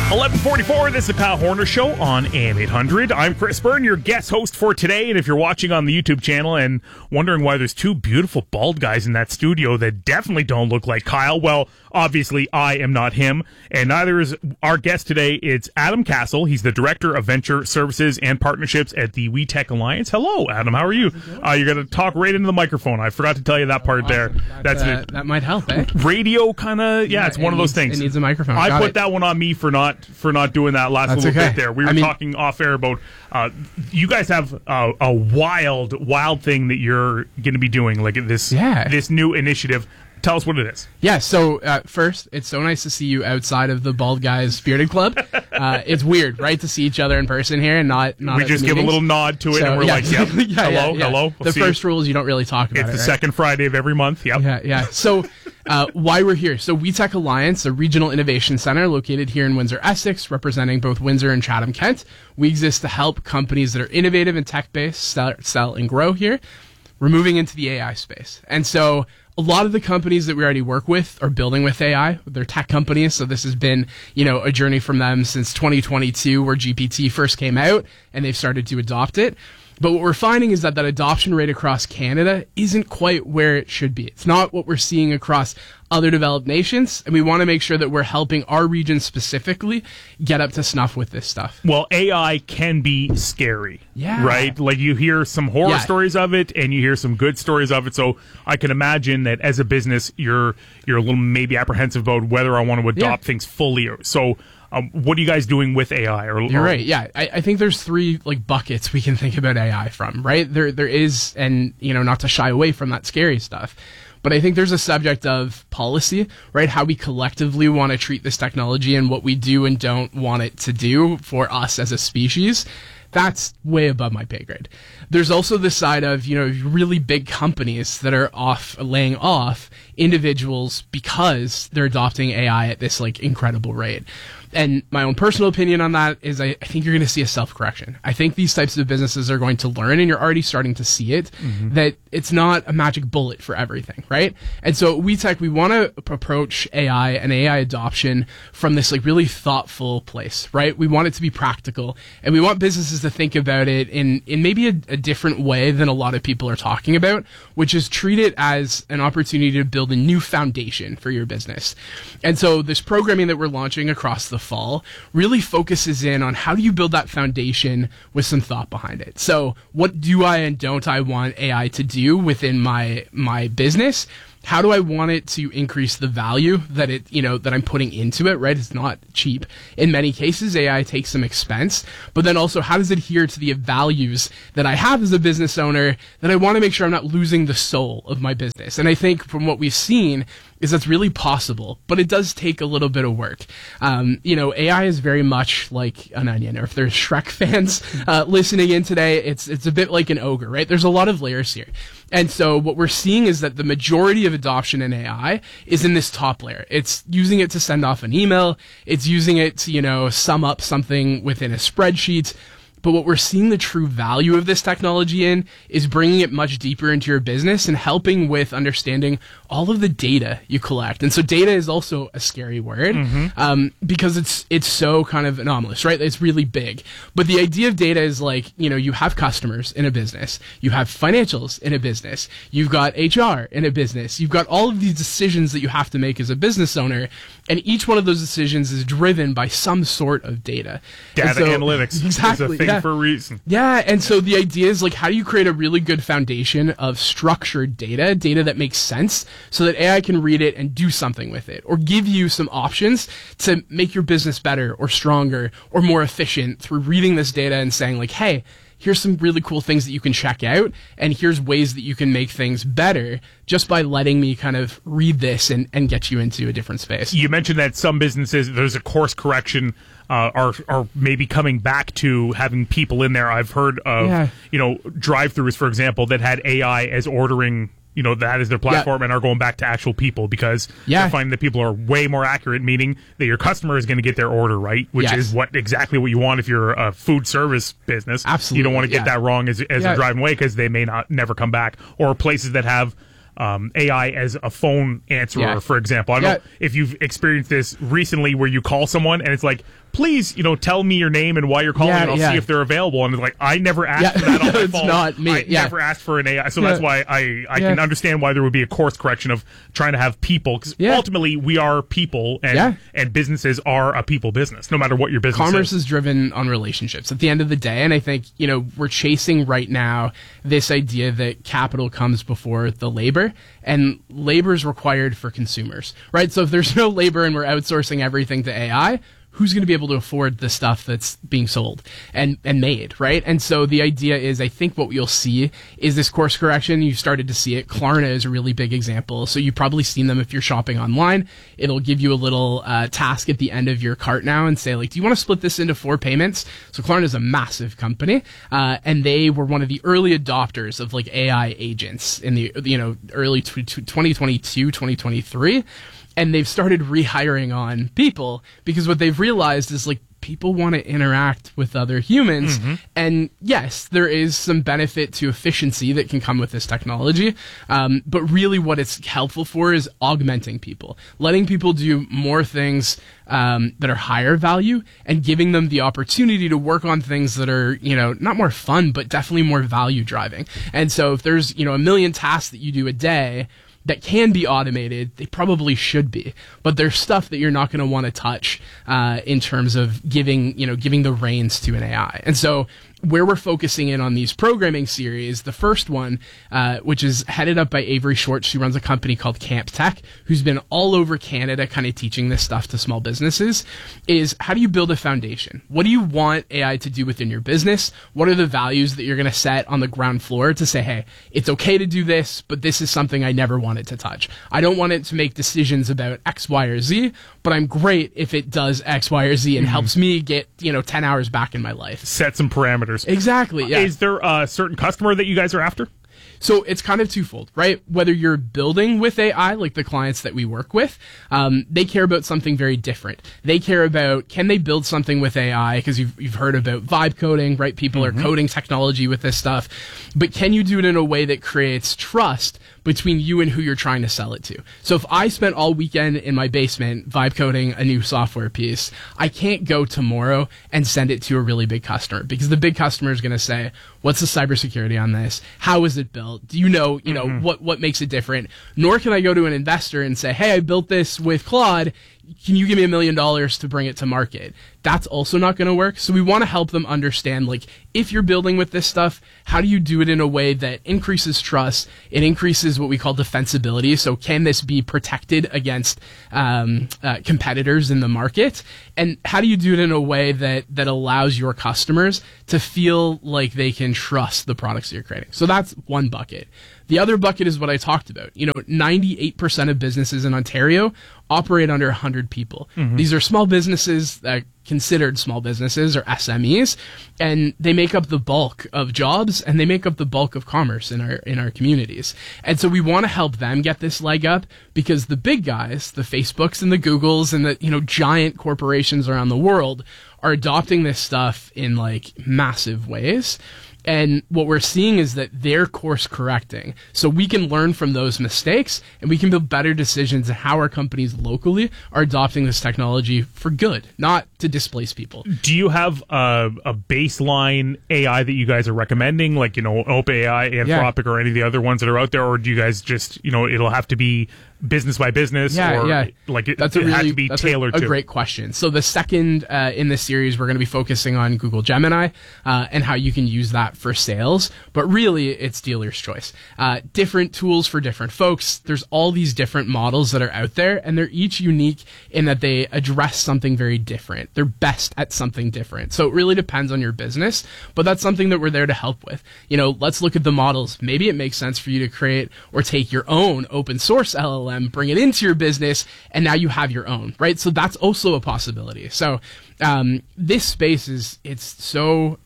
11:44. This is the Kyle Horner Show on AM 800. I'm Chris Byrne, your guest host for today. And if you're watching on the YouTube channel and wondering why there's two beautiful bald guys in that studio that definitely don't look like Kyle, well, obviously I am not him, and neither is our guest today. It's Adam Castle. He's the Director of Venture Services and Partnerships at the WeTech Alliance. Hello, Adam. How are you? You're going to talk right into the microphone. I forgot to tell you that part awesome. there. That might help, eh? Radio kind of, it's one of those things. It needs a microphone. I put that one on me for not doing that last little bit there. We were talking off air about you guys have a wild thing that you're going to be doing, like this new initiative. Tell us what it is. Yeah, so first, it's so nice to see you outside of the Bald Guys Bearded Club. It's weird, right, to see each other in person here and not we just give a little nod to it, and we're like, yep, hello. The first rule is you don't really talk about it. It's the second Friday of every month, yep. Yeah. So why we're here. So WeTech Alliance, a regional innovation center located here in Windsor, Essex, representing both Windsor and Chatham, Kent. We exist to help companies that are innovative and tech-based sell and grow here. We're moving into the AI space. And so a lot of the companies that we already work with are building with AI. They're tech companies, so this has been, a journey from them since 2022, where GPT first came out, and they've started to adopt it. But what we're finding is that adoption rate across Canada isn't quite where it should be. It's not what we're seeing across other developed nations, and we want to make sure that we're helping our region specifically get up to snuff with this stuff. Well, AI can be scary, right? Like, you hear some horror stories of it, and you hear some good stories of it, so I can imagine that as a business, you're a little maybe apprehensive about whether I want to adopt things fully. So what are you guys doing with AI? You're right. Yeah, I think there's three buckets we can think about AI from, right? There is, and not to shy away from that scary stuff, but I think there's a subject of policy, right? How we collectively want to treat this technology and what we do and don't want it to do for us as a species. That's way above my pay grade. There's also the side of, really big companies that are laying off individuals because they're adopting AI at this incredible rate. And my own personal opinion on that is I think you're going to see a self-correction. I think these types of businesses are going to learn, and you're already starting to see it, that it's not a magic bullet for everything, right? And so at WeTech, we want to approach AI and AI adoption from this really thoughtful place, right? We want it to be practical, and we want businesses to think about it in maybe a different way than a lot of people are talking about, which is treat it as an opportunity to build a new foundation for your business. And so this programming that we're launching across the fall really focuses in on how do you build that foundation with some thought behind it. So what do I and don't I want AI to do within my business? How do I want it to increase the value that that I'm putting into it, right? It's not cheap. In many cases, AI takes some expense, but then also how does it adhere to the values that I have as a business owner that I want to make sure I'm not losing the soul of my business? And I think from what we've seen is that's really possible, but it does take a little bit of work. AI is very much like an onion, or if there's Shrek fans listening in today, it's a bit like an ogre, right? There's a lot of layers here. And so what we're seeing is that the majority of adoption in AI is in this top layer. It's using it to send off an email. It's using it to, sum up something within a spreadsheet. But what we're seeing the true value of this technology in is bringing it much deeper into your business and helping with understanding all of the data you collect. And so data is also a scary word because it's so kind of anomalous, right? It's really big. But the idea of data is you have customers in a business. You have financials in a business. You've got HR in a business. You've got all of these decisions that you have to make as a business owner. And each one of those decisions is driven by some sort of data. Data analytics. Exactly. Is a thing for a reason. Yeah, and so the idea is how do you create a really good foundation of structured data that makes sense so that AI can read it and do something with it, or give you some options to make your business better or stronger or more efficient through reading this data and saying hey, here's some really cool things that you can check out, and here's ways that you can make things better just by letting me kind of read this and get you into a different space. You mentioned that some businesses, there's a course correction, are maybe coming back to having people in there. I've heard of, drive-thrus, for example, that had AI as ordering, that is their platform, and are going back to actual people because they're finding that people are way more accurate, meaning that your customer is going to get their order right, which is exactly what you want if you're a food service business. Absolutely. You don't want to get that wrong as they're driving away because they may never come back. Or places that have AI as a phone answerer, for example. I don't know if you've experienced this recently where you call someone and it's like, please, tell me your name and why you're calling, and I'll see if they're available. And it's like, I never asked for that on my it's phone. Not me. I never asked for an AI. So that's why I can understand why there would be a course correction of trying to have people. Because ultimately, we are people, and businesses are a people business, no matter what your business Commerce is driven on relationships at the end of the day. And I think, we're chasing right now this idea that capital comes before the labor, and labor is required for consumers, right? So if there's no labor and we're outsourcing everything to AI, who's going to be able to afford the stuff that's being sold and made, right? And so the idea is, I think what you'll see is this course correction. You started to see it. Klarna is a really big example. So you've probably seen them if you're shopping online. It'll give you a little task at the end of your cart now and say, like, do you want to split this into 4 payments? So Klarna is a massive company, and they were one of the early adopters of like AI agents in the early 2022, 2023. And they've started rehiring on people because what they've realized is like people want to interact with other humans. Mm-hmm. And yes, there is some benefit to efficiency that can come with this technology. But really what it's helpful for is augmenting people, letting people do more things that are higher value and giving them the opportunity to work on things that are, not more fun, but definitely more value driving. And so if there's, a million tasks that you do a day that can be automated, they probably should be. But there's stuff that you're not going to want to touch in terms of giving the reins to an AI. And so where we're focusing in on these programming series, the first one, which is headed up by Avery Schwartz, she runs a company called Camp Tech, who's been all over Canada kind of teaching this stuff to small businesses, is how do you build a foundation? What do you want AI to do within your business? What are the values that you're going to set on the ground floor to say, hey, it's okay to do this, but this is something I never wanted to touch. I don't want it to make decisions about X, Y, or Z, but I'm great if it does X, Y, or Z and helps me get, 10 hours back in my life. Set some parameters. Exactly, yeah. Is there a certain customer that you guys are after? So it's kind of twofold, right? Whether you're building with AI, like the clients that we work with, they care about something very different. They care about, can they build something with AI? Because you've heard about vibe coding, right? People are coding technology with this stuff. But can you do it in a way that creates trust between you and who you're trying to sell it to? So if I spent all weekend in my basement vibe coding a new software piece, I can't go tomorrow and send it to a really big customer, because the big customer is going to say, what's the cybersecurity on this? How is it built? Do you know, what makes it different? Nor can I go to an investor and say, hey, I built this with Claude. Can you give me $1 million to bring it to market? That's also not going to work. So we want to help them understand, like, if you're building with this stuff, how do you do it in a way that increases trust? It increases what we call defensibility. So can this be protected against competitors in the market? And how do you do it in a way that allows your customers to feel like they can trust the products that you're creating? So that's one bucket. The other bucket is what I talked about. 98% of businesses in Ontario operate under 100 people. These are small businesses that considered small businesses or SMEs, and they make up the bulk of jobs and they make up the bulk of commerce in our communities. And so we want to help them get this leg up, because the big guys, the Facebooks and the Googles and the giant corporations around the world are adopting this stuff in like massive ways. And what we're seeing is that they're course correcting. So we can learn from those mistakes and we can build better decisions on how our companies locally are adopting this technology for good, not to displace people. Do you have a baseline AI that you guys are recommending, like, OpenAI, Anthropic, or any of the other ones that are out there? Or do you guys just, it'll have to be business by business, like it had to be tailored to? A great question. So the second in this series, we're going to be focusing on Google Gemini and how you can use that for sales, but really it's dealer's choice. Different tools for different folks. There's all these different models that are out there, and they're each unique in that they address something very different. They're best at something different. So it really depends on your business, but that's something that we're there to help with. Let's look at the models. Maybe it makes sense for you to create or take your own open source LLM, bring it into your business, and now you have your own, right? So that's also a possibility. So this space it's so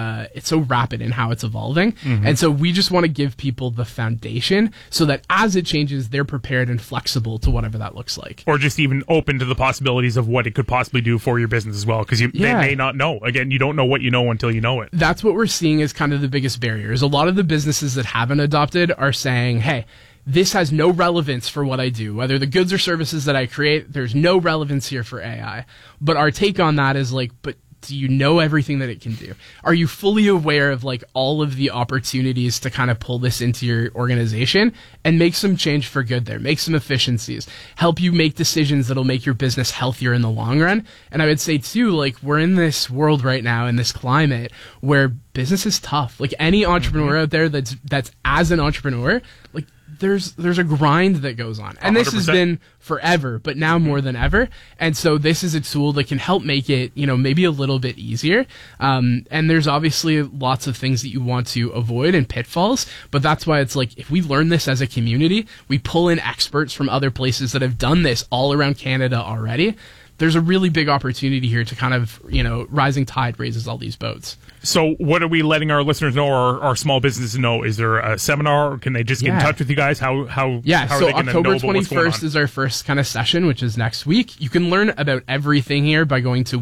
rapid in how it's evolving. And so we just want to give people the foundation so that as it changes, they're prepared and flexible to whatever that looks like. Or just even open to the possibilities of what it could possibly do for your business as well, because they may not know. Again, you don't know what you know until you know it. That's what we're seeing is kind of the biggest barriers. A lot of the businesses that haven't adopted are saying, hey, this has no relevance for what I do. Whether the goods or services that I create, there's no relevance here for AI. But our take on that is like, but do you know everything that it can do? Are you fully aware of like all of the opportunities to kind of pull this into your organization and make some change for good there, make some efficiencies, help you make decisions that'll make your business healthier in the long run? And I would say too, like, we're in this world right now, in this climate where business is tough. Like, any entrepreneur out there that's as an entrepreneur, like, there's a grind that goes on. And 100%. This has been forever, but now more than ever. And so this is a tool that can help make it, maybe a little bit easier. And there's obviously lots of things that you want to avoid and pitfalls, but that's why it's like, if we learn this as a community, we pull in experts from other places that have done this all around Canada already. There's a really big opportunity here to kind of, rising tide raises all these boats. So what are we letting our listeners know, or our small businesses know? Is there a seminar, or can they just get in touch with you guys? How are they October 21st is our first kind of session, which is next week. You can learn about everything here by going to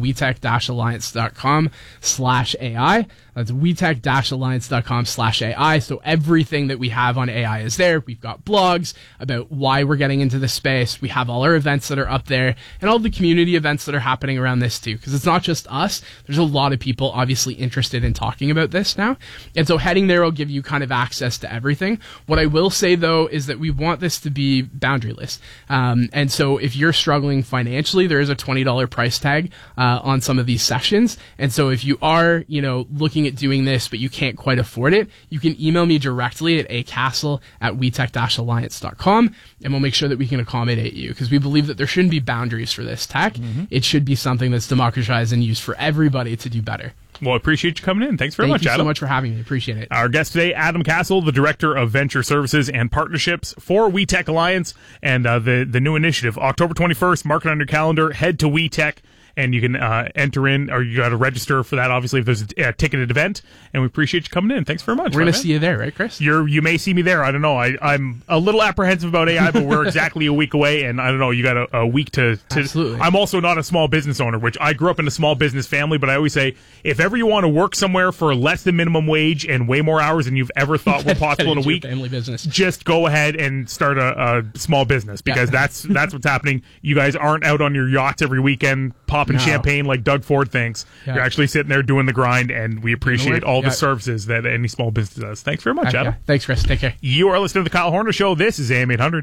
wetech-alliance.com/AI. That's wetech-alliance.com/AI. So everything that we have on AI is there. We've got blogs about why we're getting into this space. We have all our events that are up there, and all the community events that are happening around this too, because it's not just us. There's a lot of people obviously interested in talking about this now. And so heading there will give you kind of access to everything. What I will say though is that we want this to be boundaryless. And so if you're struggling financially, there is a $20 price tag on some of these sessions. And so if you are, looking at doing this, but you can't quite afford it, you can email me directly at acastle@wetech-alliance.com, and we'll make sure that we can accommodate you, because we believe that there shouldn't be boundaries for this tech. Mm-hmm. It should be something that's democratized and used for everybody to do better. Well, I appreciate you coming in. Thanks very much, Adam. Thank you so much for having me. Appreciate it. Our guest today, Adam Castle, the Director of Venture Services and Partnerships for WeTech Alliance, and the new initiative, October 21st. Mark it on your calendar. Head to WeTech, and you can enter in, or you got to register for that, obviously, if there's a ticketed event. And we appreciate you coming in. Thanks very much. We're going to see you there, right, Chris? You may see me there. I don't know. I'm a little apprehensive about AI, but we're exactly a week away, and I don't know. You got a week to. Absolutely. I'm also not a small business owner, which I grew up in a small business family, but I always say, if ever you want to work somewhere for less than minimum wage and way more hours than you've ever thought were possible in a week, family business, just go ahead and start a small business, because that's what's happening. You guys aren't out on your yachts every weekend popping champagne like Doug Ford thinks. Yeah. You're actually sitting there doing the grind, and we appreciate all the services that any small business does. Thanks very much, Adam. Thanks, Chris. Take care. You are listening to The Kyle Horner Show. This is AM 800.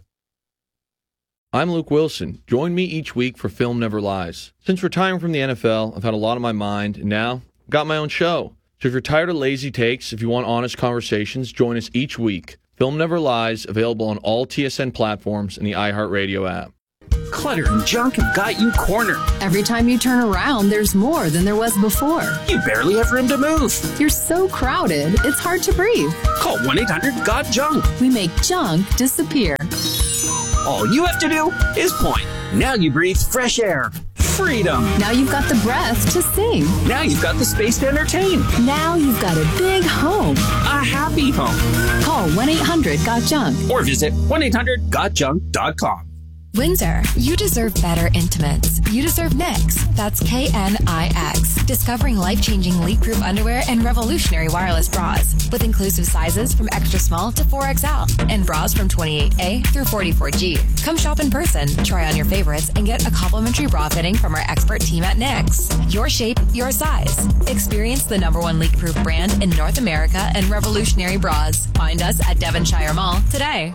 I'm Luke Wilson. Join me each week for Film Never Lies. Since retiring from the NFL, I've had a lot on my mind, and now I've got my own show. So if you're tired of lazy takes, if you want honest conversations, join us each week. Film Never Lies, available on all TSN platforms and the iHeartRadio app. Clutter and junk have got you cornered. Every time you turn around, there's more than there was before. You barely have room to move. You're so crowded, it's hard to breathe. Call 1-800-GOT-JUNK. We make junk disappear. All you have to do is point. Now you breathe fresh air. Freedom. Now you've got the breath to sing. Now you've got the space to entertain. Now you've got a big home. A happy home. Call 1-800-GOT-JUNK. Or visit 1-800-GOTJUNK.com. Windsor, you deserve better intimates. You deserve Knix. That's KNIX. Discovering life-changing leak-proof underwear and revolutionary wireless bras with inclusive sizes from extra small to 4XL and bras from 28A through 44G. Come shop in person, try on your favorites, and get a complimentary bra fitting from our expert team at Knix. Your shape, your size. Experience the #1 leak-proof brand in North America and revolutionary bras. Find us at Devonshire Mall today.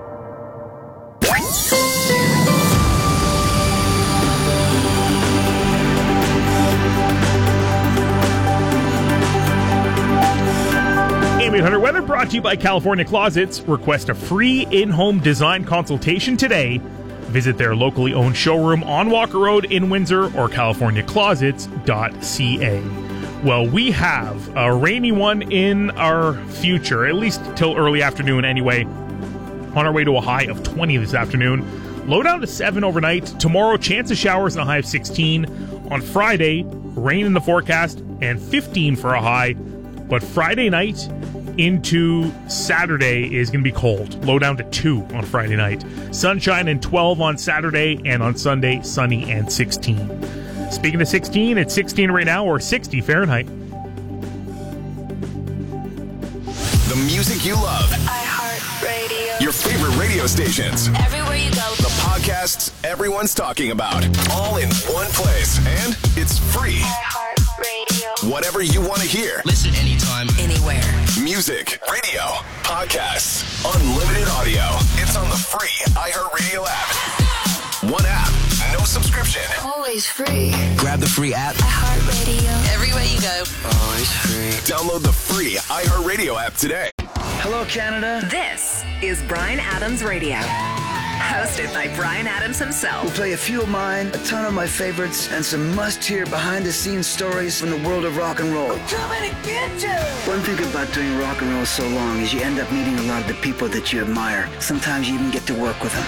AM 800 weather brought to you by California Closets. Request a free in-home design consultation today. Visit their locally owned showroom on Walker Road in Windsor or californiaclosets.ca. Well, we have a rainy one in our future, at least till early afternoon anyway. On our way to a high of 20 this afternoon. Low down to 7 overnight. Tomorrow, chance of showers and a high of 16. On Friday, rain in the forecast and 15 for a high. But Friday night into Saturday is going to be cold. Low down to 2 on Friday night. Sunshine and 12 on Saturday, and on Sunday, sunny and 16. Speaking of 16, it's 16 right now, or 60 Fahrenheit. The music you love. iHeart Your favorite radio stations. Everywhere you go. The podcasts everyone's talking about. All in one place. And it's free. iHeartRadio. Whatever you want to hear. Listen anytime, Anywhere. Music, radio, podcasts, unlimited audio. It's on the free iHeartRadio app. One app, no subscription. Always free. grab the free app. iHeartRadio. Everywhere you go. Always free. Download the free iHeartRadio app today. Hello, Canada. This is Bryan Adams Radio, hosted by Bryan Adams himself. We'll play a few of mine, a ton of my favorites, and some must-hear behind-the-scenes stories from the world of rock and roll. One thing about doing rock and roll so long is you end up meeting a lot of the people that you admire. Sometimes you even get to work with them.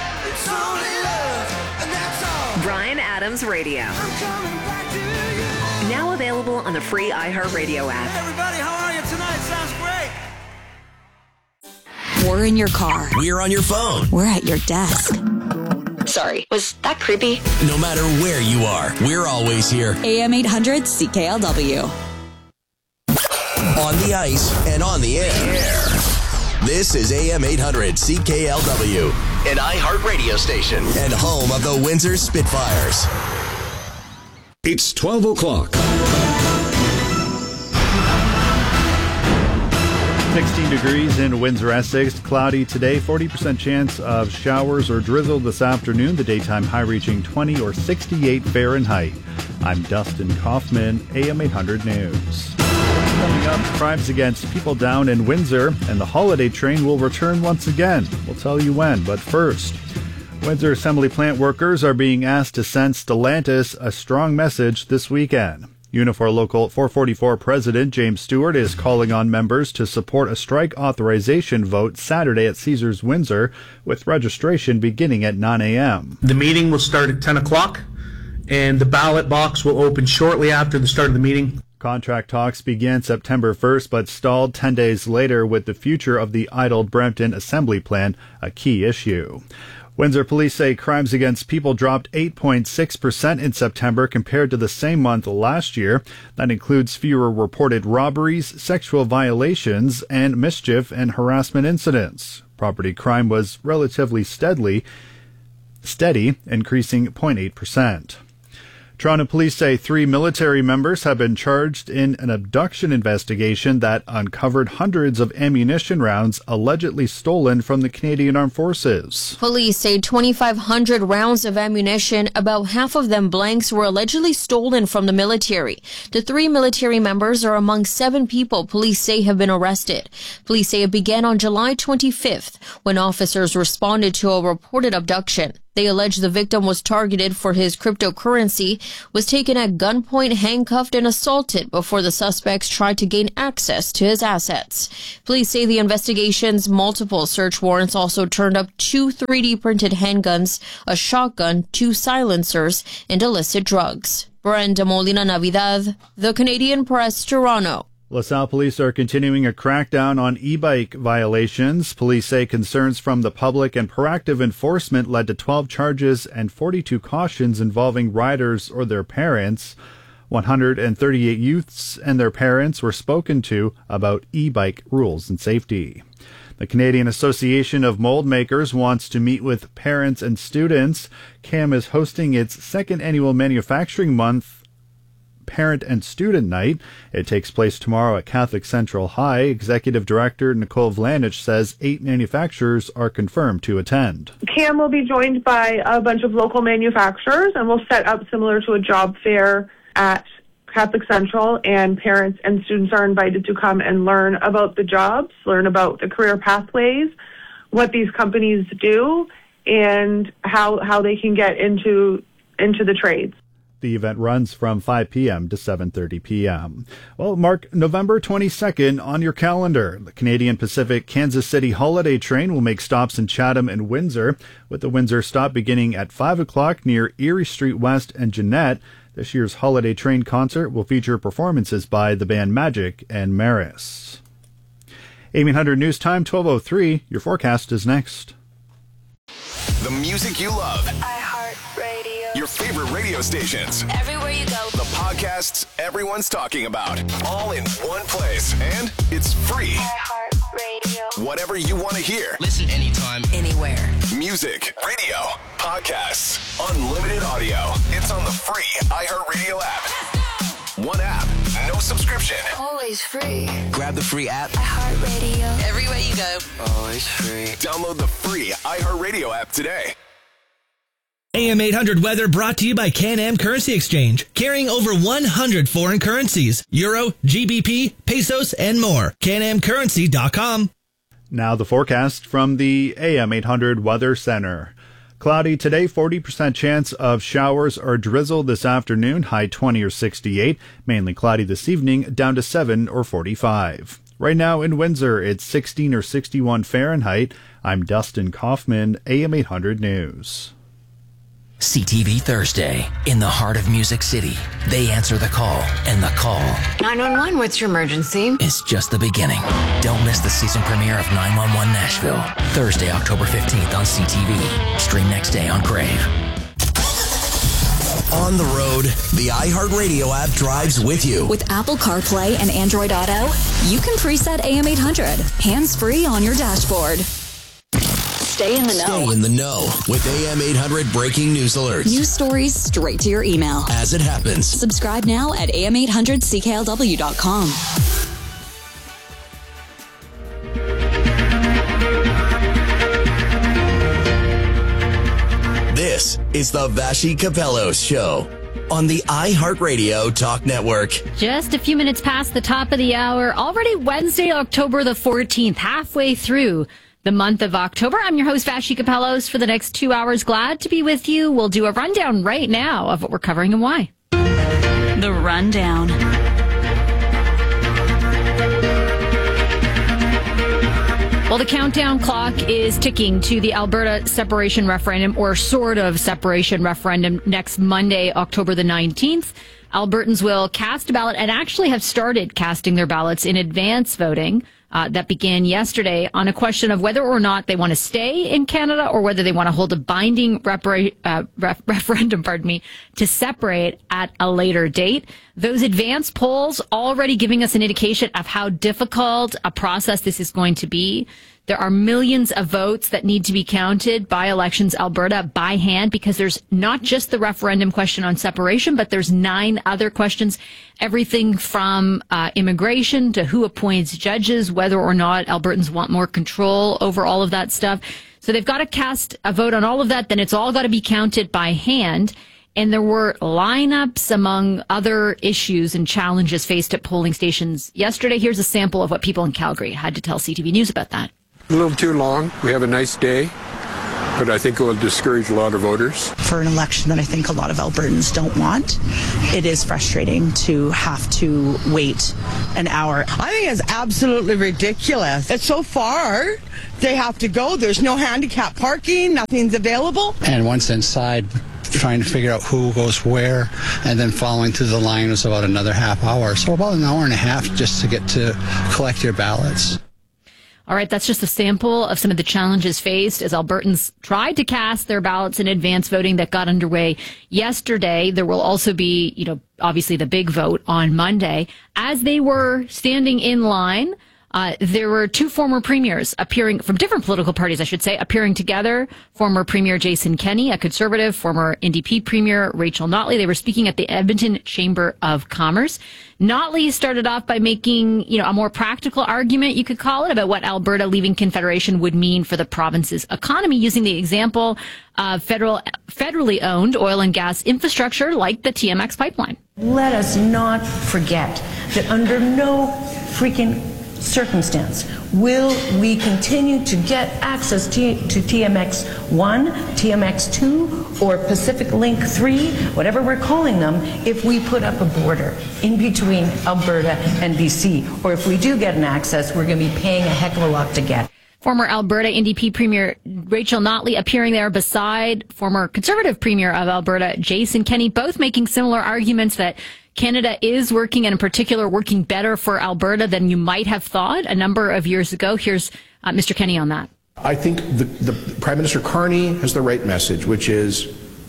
Bryan Adams Radio. Now available on the free iHeartRadio app. Everybody, how are you tonight? Sounds great. We're in your car. We're on your phone. We're at your desk. Sorry, was that creepy? No matter where you are, we're always here. AM 800 CKLW. On the ice and on the air. This is AM 800 CKLW, an iHeart radio station and home of the Windsor Spitfires. It's 12 o'clock. 16 degrees in Windsor, Essex. Cloudy today, 40% chance of showers or drizzle this afternoon. The daytime high reaching 20 or 68 Fahrenheit. I'm Dustin Kaufman, AM 800 News. Coming up, crimes against people down in Windsor, and the holiday train will return once again. We'll tell you when, but first, Windsor Assembly plant workers are being asked to send Stellantis a strong message this weekend. Unifor Local 444 President James Stewart is calling on members to support a strike authorization vote Saturday at Caesars Windsor, with registration beginning at 9 a.m. The meeting will start at 10 o'clock, and the ballot box will open shortly after the start of the meeting. Contract talks began September 1st, but stalled 10 days later with the future of the idled Brampton Assembly Plant a key issue. Windsor police say crimes against people dropped 8.6% in September compared to the same month last year. That includes fewer reported robberies, sexual violations, and mischief and harassment incidents. Property crime was relatively steady, increasing 0.8%. Toronto police say 3 military members have been charged in an abduction investigation that uncovered hundreds of ammunition rounds allegedly stolen from the Canadian Armed Forces. Police say 2,500 rounds of ammunition, about half of them blanks, were allegedly stolen from the military. The 3 military members are among 7 people police say have been arrested. Police say it began on July 25th when officers responded to a reported abduction. They allege the victim was targeted for his cryptocurrency, was taken at gunpoint, handcuffed, and assaulted before the suspects tried to gain access to his assets. Police say the investigation's multiple search warrants also turned up 2 3D printed handguns, a shotgun, 2 silencers, and illicit drugs. Brenda Molina Navidad, The Canadian Press, Toronto. LaSalle police are continuing a crackdown on e-bike violations. Police say concerns from the public and proactive enforcement led to 12 charges and 42 cautions involving riders or their parents. 138 youths and their parents were spoken to about e-bike rules and safety. The Canadian Association of Mold Makers wants to meet with parents and students. CAM is hosting its second annual Manufacturing Month Parent and Student Night. It takes place tomorrow at Catholic Central High. Executive Director Nicole Vlanich says 8 manufacturers are confirmed to attend. CAM will be joined by a bunch of local manufacturers, and we'll set up similar to a job fair at Catholic Central, and parents and students are invited to come and learn about the jobs, learn about the career pathways, what these companies do, and how they can get into the trades. The event runs from 5 p.m. to 7:30 p.m. Well, mark November 22nd on your calendar. The Canadian Pacific Kansas City holiday train will make stops in Chatham and Windsor, with the Windsor stop beginning at 5 o'clock near Erie Street West and Jeanette. This year's holiday train concert will feature performances by the band Magic and Maris. 800 News Time, 12:03. Your forecast is next. The music you love. iHeartRadio. Your favorite radio stations. Everywhere you go. The podcasts everyone's talking about. All in one place. And it's free. iHeartRadio. Whatever you want to hear. Listen anytime, anywhere. Music, radio, podcasts, unlimited audio. It's on the free iHeartRadio app. One app, no subscription. Always free. Grab the free app. iHeartRadio. Everywhere you go. Always free. Download the free iHeartRadio app today. AM 800 weather brought to you by Can-Am Currency Exchange, carrying over 100 foreign currencies, Euro, GBP, pesos, and more. CanAmCurrency.com. Now the forecast from the AM 800 Weather Center. Cloudy today, 40% chance of showers or drizzle this afternoon, high 20 or 68. Mainly cloudy this evening, down to 7 or 45. Right now in Windsor, it's 16 or 61 Fahrenheit. I'm Dustin Kaufman, AM 800 News. CTV Thursday, in the heart of Music City. They answer the call, and the call 911, what's your emergency? is just the beginning. Don't miss the season premiere of 911 Nashville, Thursday, October 15th on CTV. Stream next day on Crave. On the road, the iHeartRadio app drives with you. With Apple CarPlay and Android Auto, you can preset AM 800, hands-free on your dashboard. Stay in the know. Stay in the know with AM 800 breaking news alerts. News stories straight to your email. As it happens. Subscribe now at am800cklw.com. This is the Vashi Capello Show on the iHeartRadio Talk Network. Just a few minutes past the top of the hour. Already Wednesday, October the 14th, halfway through the month of October. I'm your host, Vashi Capellos, for the next 2 hours. Glad to be with you. We'll do a rundown right now of what we're covering and why. The Rundown. Well, the countdown clock is ticking to the Alberta separation referendum, or sort of separation referendum, next Monday, October the 19th. Albertans will cast a ballot and actually have started casting their ballots in advance voting. That began yesterday on a question of whether or not they want to stay in Canada or whether they want to hold a binding referendum, to separate at a later date. Those advance polls already giving us an indication of how difficult a process this is going to be. There are millions of votes that need to be counted by Elections Alberta by hand, because there's not just the referendum question on separation, but there's 9 other questions, everything from immigration to who appoints judges, whether or not Albertans want more control over all of that stuff. So they've got to cast a vote on all of that. Then it's all got to be counted by hand. And there were lineups among other issues and challenges faced at polling stations yesterday. Here's a sample of what people in Calgary had to tell CTV News about that. A little too long. We have a nice day, but I think it will discourage a lot of voters. For an election that I think a lot of Albertans don't want, it is frustrating to have to wait an hour. I think it's absolutely ridiculous. It's so far they have to go. There's no handicap parking, nothing's available. And once inside, trying to figure out who goes where, and then following through the line was about another half hour. So about an hour and a half just to get to collect your ballots. All right, that's just a sample of some of the challenges faced as Albertans tried to cast their ballots in advance voting that got underway yesterday. There will also be, obviously the big vote on Monday. As they were standing in line, there were 2 former premiers appearing from different political parties, appearing together. Former Premier Jason Kenney, a Conservative, former NDP Premier Rachel Notley. They were speaking at the Edmonton Chamber of Commerce. Notley started off by making, a more practical argument, you could call it, about what Alberta leaving Confederation would mean for the province's economy, using the example of federally owned oil and gas infrastructure like the TMX pipeline. Let us not forget that under no freaking circumstance will we continue to get access to TMX 1, TMX 2, or Pacific Link 3, whatever we're calling them, if we put up a border in between Alberta and BC. Or if we do get an access, we're going to be paying a heck of a lot to get. Former Alberta NDP Premier Rachel Notley appearing there beside former Conservative Premier of Alberta Jason Kenney, both making similar arguments that Canada is working, and in particular working better for Alberta than you might have thought a number of years ago. Here's Mr. Kenney on that. I think the Prime Minister Carney has the right message, which is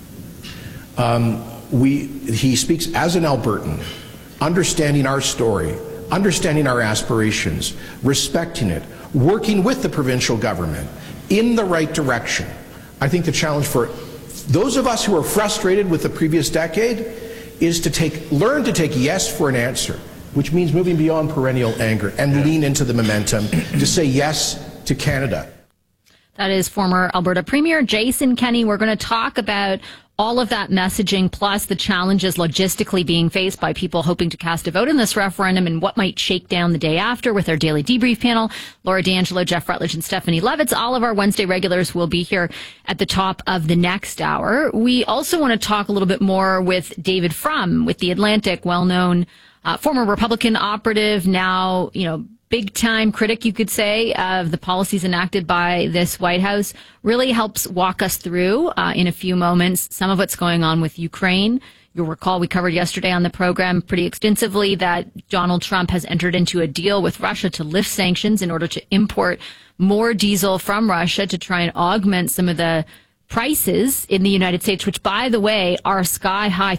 he speaks as an Albertan, understanding our story, understanding our aspirations, respecting it, working with the provincial government in the right direction. I think the challenge for those of us who are frustrated with the previous decade is to learn to take yes for an answer, which means moving beyond perennial anger and lean into the momentum to say yes to Canada. That is former Alberta Premier Jason Kenney. We're going to talk about all of that messaging, plus the challenges logistically being faced by people hoping to cast a vote in this referendum and what might shake down the day after with our daily debrief panel. Laura D'Angelo, Jeff Rutledge, and Stephanie Levitz. All of our Wednesday regulars will be here at the top of the next hour. We also want to talk a little bit more with David Frum with The Atlantic, well-known former Republican operative, now, big-time critic, you could say, of the policies enacted by this White House, really helps walk us through, in a few moments, some of what's going on with Ukraine. You'll recall we covered yesterday on the program pretty extensively that Donald Trump has entered into a deal with Russia to lift sanctions in order to import more diesel from Russia to try and augment some of the prices in the United States, which, by the way, are sky high,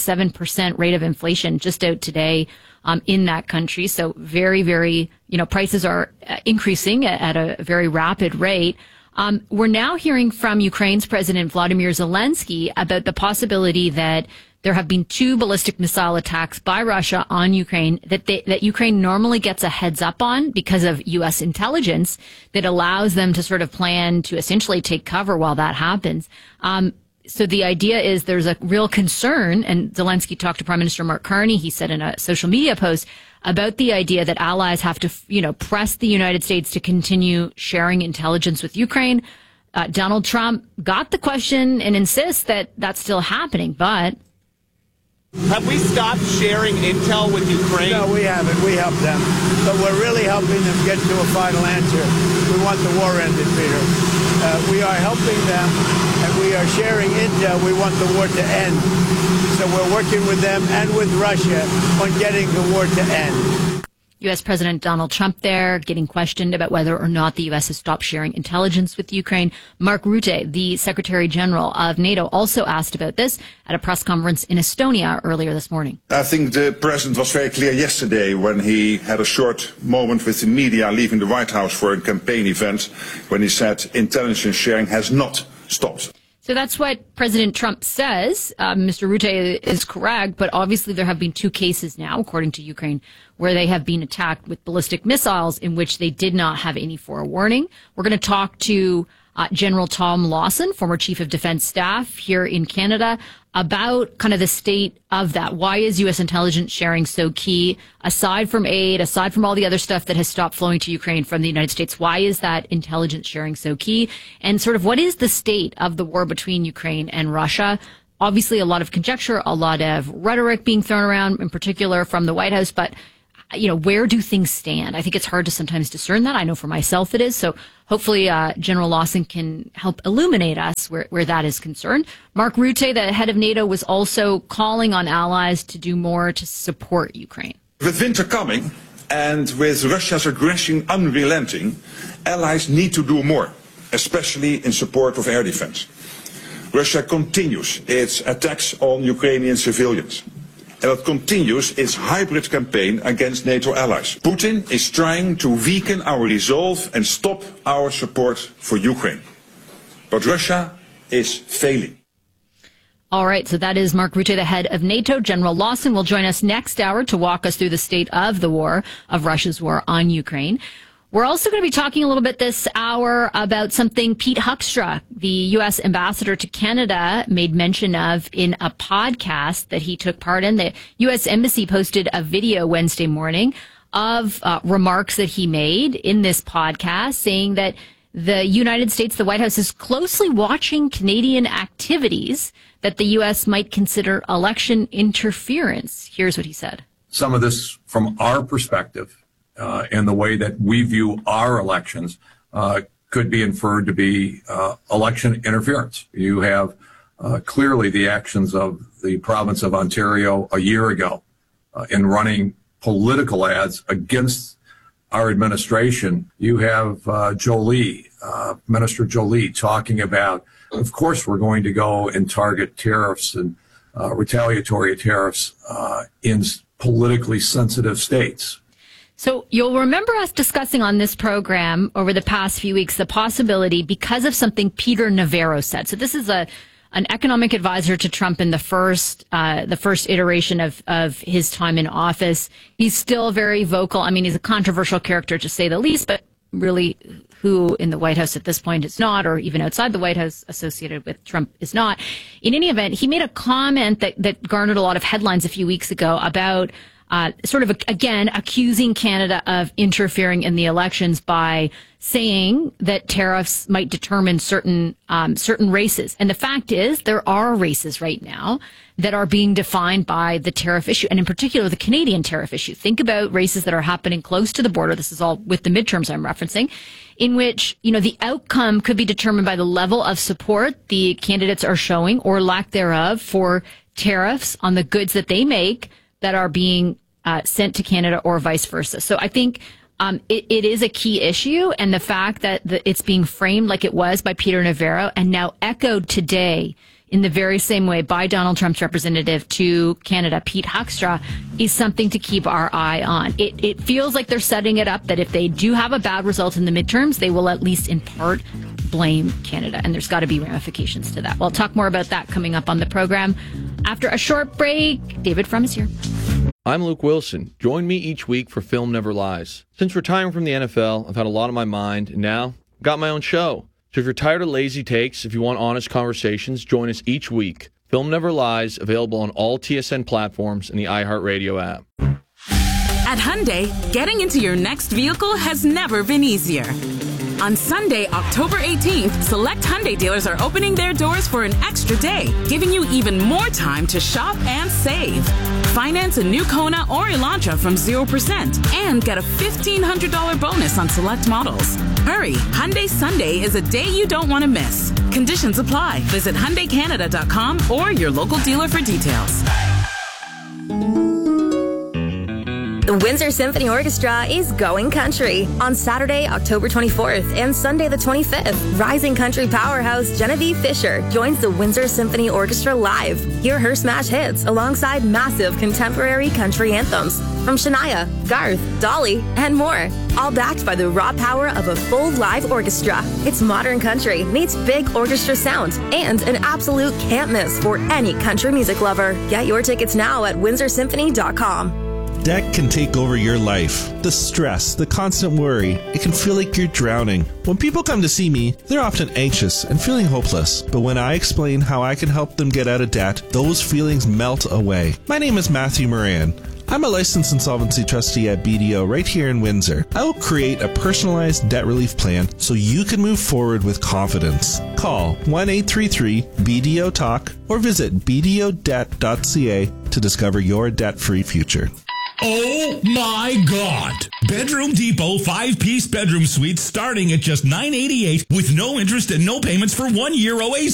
3.7% rate of inflation just out today in that country. So very, very, prices are increasing at a very rapid rate. We're now hearing from Ukraine's President Vladimir Zelensky about the possibility that there have been 2 ballistic missile attacks by Russia on Ukraine that Ukraine normally gets a heads up on because of U.S. intelligence that allows them to sort of plan to essentially take cover while that happens. So the idea is there's a real concern, and Zelensky talked to Prime Minister Mark Carney, he said in a social media post, about the idea that allies have to, press the United States to continue sharing intelligence with Ukraine. Donald Trump got the question and insists that that's still happening, but... Have we stopped sharing intel with Ukraine? No, we haven't. We help them. But we're really helping them get to a final answer. We want the war ended, Peter. We are helping them, and we are sharing intel. We want the war to end. So we're working with them and with Russia on getting the war to end. U.S. President Donald Trump there getting questioned about whether or not the U.S. has stopped sharing intelligence with Ukraine. Mark Rutte, the Secretary General of NATO, also asked about this at a press conference in Estonia earlier this morning. I think the President was very clear yesterday when he had a short moment with the media leaving the White House for a campaign event when he said intelligence sharing has not stopped. So that's what President Trump says. Mr. Rutte is correct, but obviously there have been 2 cases now, according to Ukraine, where they have been attacked with ballistic missiles in which they did not have any forewarning. We're going to talk to General Tom Lawson, former Chief of Defense Staff here in Canada, about kind of the state of that. Why is U.S. intelligence sharing so key? Aside from aid, aside from all the other stuff that has stopped flowing to Ukraine from the United States, why is that intelligence sharing so key? And sort of what is the state of the war between Ukraine and Russia? Obviously, a lot of conjecture, a lot of rhetoric being thrown around, in particular from the White House, but where do things stand? I think it's hard to sometimes discern that. I know for myself it is. So hopefully General Lawson can help illuminate us where that is concerned. Mark Rutte, the head of NATO, was also calling on allies to do more to support Ukraine. With winter coming and with Russia's aggression unrelenting, allies need to do more, especially in support of air defense. Russia continues its attacks on Ukrainian civilians. And it continues its hybrid campaign against NATO allies. Putin is trying to weaken our resolve and stop our support for Ukraine. But Russia is failing. All right, so that is Mark Rutte, the head of NATO. General Lawson will join us next hour to walk us through the state of the war, of Russia's war on Ukraine. We're also going to be talking a little bit this hour about something Pete Huckstra, the U.S. ambassador to Canada, made mention of in a podcast that he took part in. The U.S. Embassy posted a video Wednesday morning of remarks that he made in this podcast saying that the United States, the White House, is closely watching Canadian activities that the U.S. might consider election interference. Here's what he said. Some of this, from our perspective, and the way that we view our elections could be inferred to be election interference. You have clearly the actions of the province of Ontario a year ago in running political ads against our administration. You have Minister Jolie, talking about, of course, we're going to go and target tariffs and retaliatory tariffs in politically sensitive states. So you'll remember us discussing on this program over the past few weeks the possibility, because of something Peter Navarro said. So this is an economic advisor to Trump in the first iteration of his time in office. He's still very vocal. I mean, he's a controversial character to say the least, but really who in the White House at this point is not, or even outside the White House associated with Trump is not. In any event, he made a comment that garnered a lot of headlines a few weeks ago about again, accusing Canada of interfering in the elections by saying that tariffs might determine certain races. And the fact is, there are races right now that are being defined by the tariff issue, and in particular, the Canadian tariff issue. Think about races that are happening close to the border. This is all with the midterms I'm referencing, in which, the outcome could be determined by the level of support the candidates are showing or lack thereof for tariffs on the goods that they make that are being sent to Canada or vice versa. So I think it is a key issue, and the fact that it's being framed like it was by Peter Navarro and now echoed today in the very same way by Donald Trump's representative to Canada, Pete Hoekstra, is something to keep our eye on. It feels like they're setting it up that if they do have a bad result in the midterms, they will at least in part blame Canada, and there's got to be ramifications to that. We'll talk more about that coming up on the program. After a short break, David Frum is here. I'm Luke Wilson. Join me each week for Film Never Lies. Since retiring from the NFL, I've had a lot on my mind, and now I've got my own show. So if you're tired of lazy takes, if you want honest conversations, join us each week. Film Never Lies, available on all TSN platforms and the iHeartRadio app. At Hyundai, getting into your next vehicle has never been easier. On Sunday, October 18th, select Hyundai dealers are opening their doors for an extra day, giving you even more time to shop and save. Finance a new Kona or Elantra from 0% and get a $1,500 bonus on select models. Hurry, Hyundai Sunday is a day you don't want to miss. Conditions apply. Visit HyundaiCanada.com or your local dealer for details. The Windsor Symphony Orchestra is going country on Saturday, October 24th and Sunday the 25th. Rising country powerhouse Genevieve Fisher joins the Windsor Symphony Orchestra live. Hear her smash hits alongside massive contemporary country anthems from Shania, Garth, Dolly, and more. All backed by the raw power of a full live orchestra. It's modern country meets big orchestra sound and an absolute can't miss for any country music lover. Get your tickets now at windsorsymphony.com. Debt can take over your life. The stress, the constant worry, it can feel like you're drowning. When people come to see me, they're often anxious and feeling hopeless. But when I explain how I can help them get out of debt, those feelings melt away. My name is Matthew Moran. I'm a licensed insolvency trustee at BDO right here in Windsor. I will create a personalized debt relief plan so you can move forward with confidence. Call 1-833-BDO-TALK or visit bdodebt.ca to discover your debt-free future. Oh my God! Bedroom Depot 5-piece bedroom suite starting at just $988 with no interest and no payments for 1 year OAC.